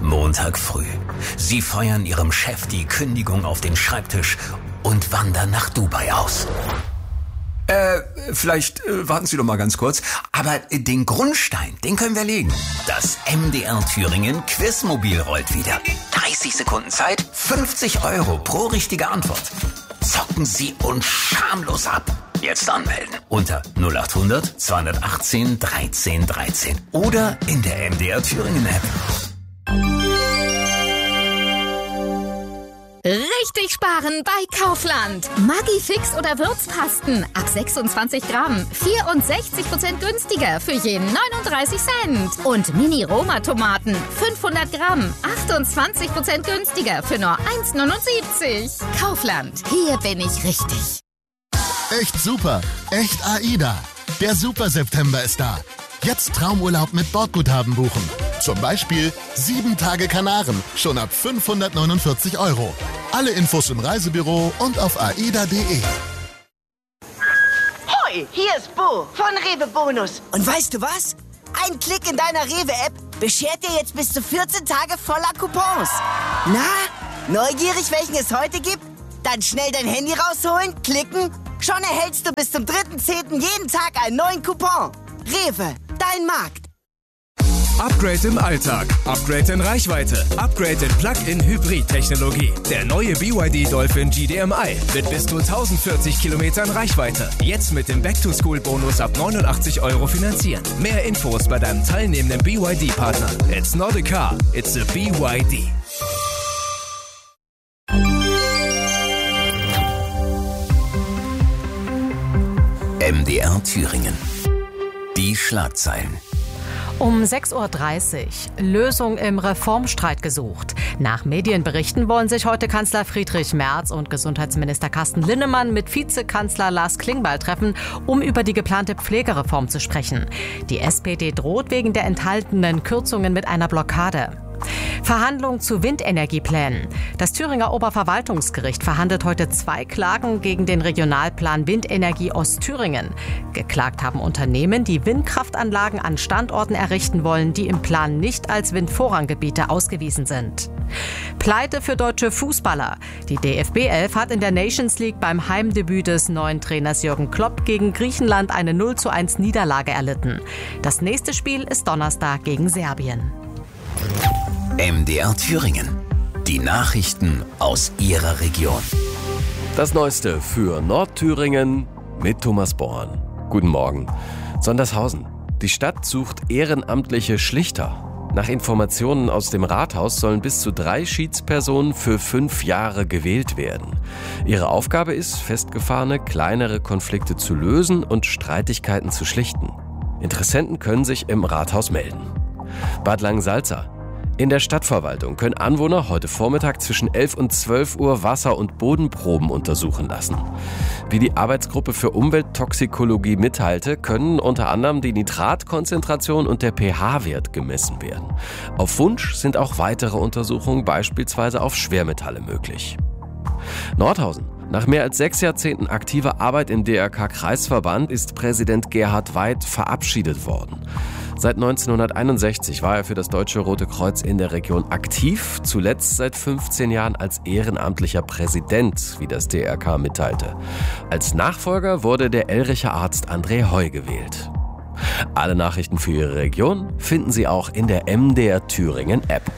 Montag früh. Sie feuern ihrem Chef die Kündigung auf den Schreibtisch und wandern nach Dubai aus. Vielleicht warten Sie doch mal ganz kurz. Aber den Grundstein, den können wir legen. Das MDR Thüringen Quizmobil rollt wieder. 30 Sekunden Zeit, 50 € pro richtige Antwort. Zocken Sie uns schamlos ab. Jetzt anmelden unter 0800 218 13 13 oder in der MDR Thüringen App. Richtig sparen bei Kaufland. Maggi-Fix oder Würzpasten ab 26 Gramm. 64% günstiger für je 39 Cent. Und Mini-Roma-Tomaten 500 Gramm. 28% günstiger für nur 1,79. Kaufland. Hier bin ich richtig. Echt super. Echt AIDA. Der Super September ist da. Jetzt Traumurlaub mit Bordguthaben buchen. Zum Beispiel 7 Tage Kanaren, schon ab 549 €. Alle Infos im Reisebüro und auf aida.de. Hoi, hier ist Bo von Rewe Bonus. Und weißt du was? Ein Klick in deiner Rewe-App beschert dir jetzt bis zu 14 Tage voller Coupons. Na, neugierig, welchen es heute gibt? Dann schnell dein Handy rausholen, klicken. Schon erhältst du bis zum 3.10. jeden Tag einen neuen Coupon. Rewe, dein Markt. Upgrade im Alltag, Upgrade in Reichweite, Upgrade in Plug-in-Hybrid-Technologie. Der neue BYD Dolphin GDMI mit bis zu 1040 Kilometern Reichweite. Jetzt mit dem Back-to-School-Bonus ab 89 € finanzieren. Mehr Infos bei deinem teilnehmenden BYD-Partner. It's not a car, it's a BYD. MDR Thüringen. Die Schlagzeilen. Um 6.30 Uhr. Lösung im Reformstreit gesucht. Nach Medienberichten wollen sich heute Kanzler Friedrich Merz und Gesundheitsminister Carsten Linnemann mit Vizekanzler Lars Klingbeil treffen, um über die geplante Pflegereform zu sprechen. Die SPD droht wegen der enthaltenen Kürzungen mit einer Blockade. Verhandlungen zu Windenergieplänen. Das Thüringer Oberverwaltungsgericht verhandelt heute 2 Klagen gegen den Regionalplan Windenergie Ostthüringen. Geklagt haben Unternehmen, die Windkraftanlagen an Standorten errichten wollen, die im Plan nicht als Windvorranggebiete ausgewiesen sind. Pleite für deutsche Fußballer. Die DFB 11 hat in der Nations League beim Heimdebüt des neuen Trainers Jürgen Klopp gegen Griechenland eine 0:1 Niederlage erlitten. Das nächste Spiel ist Donnerstag gegen Serbien. MDR Thüringen. Die Nachrichten aus Ihrer Region. Das Neueste für Nordthüringen mit Thomas Born. Guten Morgen. Sondershausen. Die Stadt sucht ehrenamtliche Schlichter. Nach Informationen aus dem Rathaus sollen bis zu 3 Schiedspersonen für 5 Jahre gewählt werden. Ihre Aufgabe ist, festgefahrene, kleinere Konflikte zu lösen und Streitigkeiten zu schlichten. Interessenten können sich im Rathaus melden. Bad Langensalza. In der Stadtverwaltung können Anwohner heute Vormittag zwischen 11 und 12 Uhr Wasser- und Bodenproben untersuchen lassen. Wie die Arbeitsgruppe für Umwelttoxikologie mitteilte, können unter anderem die Nitratkonzentration und der pH-Wert gemessen werden. Auf Wunsch sind auch weitere Untersuchungen, beispielsweise auf Schwermetalle, möglich. Nordhausen. Nach mehr als 6 Jahrzehnten aktiver Arbeit im DRK-Kreisverband ist Präsident Gerhard Weid verabschiedet worden. Seit 1961 war er für das Deutsche Rote Kreuz in der Region aktiv, zuletzt seit 15 Jahren als ehrenamtlicher Präsident, wie das DRK mitteilte. Als Nachfolger wurde der Elricher Arzt André Heu gewählt. Alle Nachrichten für Ihre Region finden Sie auch in der MDR Thüringen App.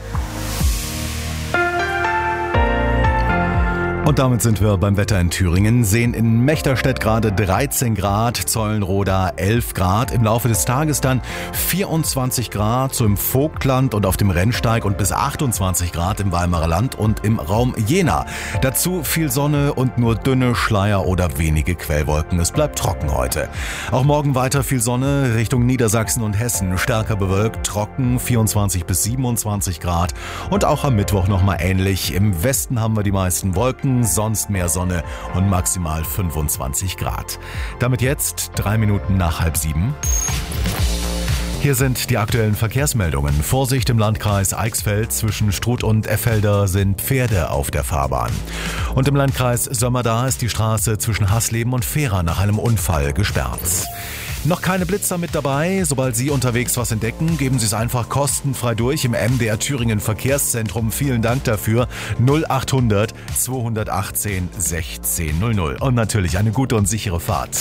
Und damit sind wir beim Wetter in Thüringen. Sehen in Mechterstedt gerade 13 Grad, Zeulenroda 11 Grad. Im Laufe des Tages dann 24 Grad, so im Vogtland und auf dem Rennsteig und bis 28 Grad im Weimarer Land und im Raum Jena. Dazu viel Sonne und nur dünne Schleier oder wenige Quellwolken. Es bleibt trocken heute. Auch morgen weiter viel Sonne Richtung Niedersachsen und Hessen. Stärker bewölkt, trocken, 24 bis 27 Grad. Und auch am Mittwoch nochmal ähnlich. Im Westen haben wir die meisten Wolken. Sonst mehr Sonne und maximal 25 Grad. Damit jetzt 3 Minuten nach 6:30. Hier sind die aktuellen Verkehrsmeldungen. Vorsicht im Landkreis Eichsfeld. Zwischen Struth und Effelder sind Pferde auf der Fahrbahn. Und im Landkreis Sömmerda ist die Straße zwischen Hasleben und Fehra nach einem Unfall gesperrt. Noch keine Blitzer mit dabei. Sobald Sie unterwegs was entdecken, geben Sie es einfach kostenfrei durch im MDR Thüringen Verkehrszentrum. Vielen Dank dafür. 0800 218 1600. Und natürlich eine gute und sichere Fahrt.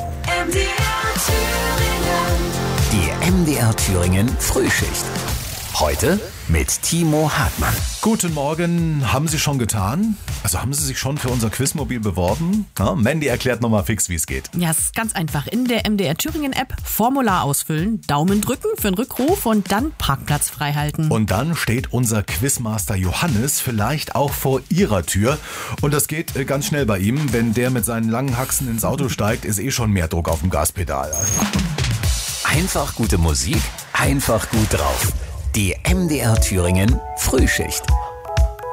Die MDR Thüringen Frühschicht. Heute mit Timo Hartmann. Guten Morgen. Haben Sie schon getan? Also haben Sie sich schon für unser Quizmobil beworben? Ja, Mandy erklärt nochmal fix, wie es geht. Ja, es ist ganz einfach. In der MDR Thüringen App Formular ausfüllen, Daumen drücken für einen Rückruf und dann Parkplatz frei halten. Und dann steht unser Quizmaster Johannes vielleicht auch vor Ihrer Tür. Und das geht ganz schnell bei ihm. Wenn der mit seinen langen Haxen ins Auto steigt, ist schon mehr Druck auf dem Gaspedal. Einfach gute Musik, einfach gut drauf. Die MDR Thüringen Frühschicht.